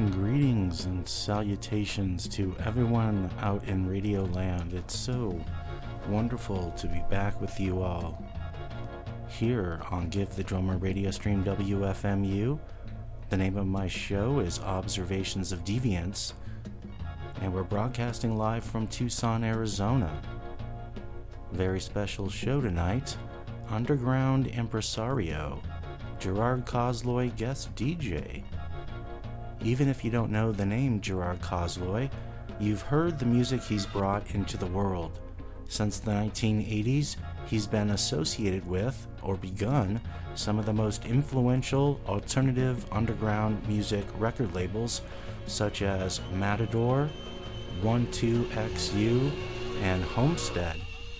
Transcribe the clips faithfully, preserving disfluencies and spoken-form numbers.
Greetings and salutations to everyone out in Radio Land. It's so wonderful to be back with you all here on Give the Drummer radio stream W F M U. The name of my show is Observations of Deviance, and we're broadcasting live from Tucson, Arizona. Very special show tonight. Underground impresario Gerard Kozloy guest D J. Even if you don't know the name Gerard Kozloy, you've heard the music he's brought into the world. Since the nineteen eighties, he's been associated with, or begun, some of the most influential alternative underground music record labels, such as Matador, one two X U, and Homestead.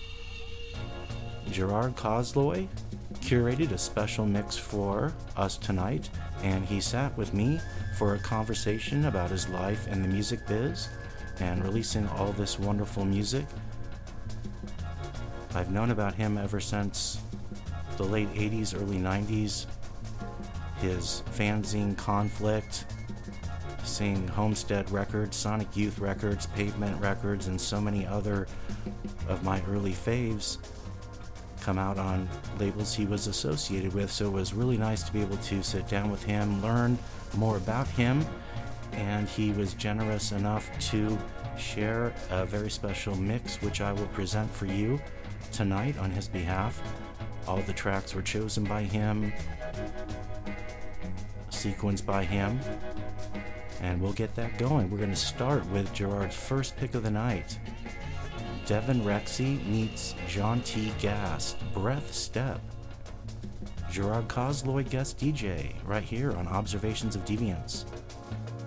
Gerard Kozloy curated a special mix for us tonight, and he sat with me for a conversation about his life in the music biz and releasing all this wonderful music. I've known about him ever since the late eighties, early nineties. His fanzine Conflict, seeing Homestead Records, Sonic Youth Records, Pavement Records, and so many other of my early faves come out on labels he was associated with. So it was really nice to be able to sit down with him, learn more about him, and he was generous enough to share a very special mix which I will present for you tonight on his behalf. All the tracks were chosen by him, sequenced by him, and we'll get that going. We're going to start with Gerard's first pick of the night. Devin Rexy meets John T. Gast, Breath Step. Gerard Kozloy guest D J, right here on Observations of Deviance.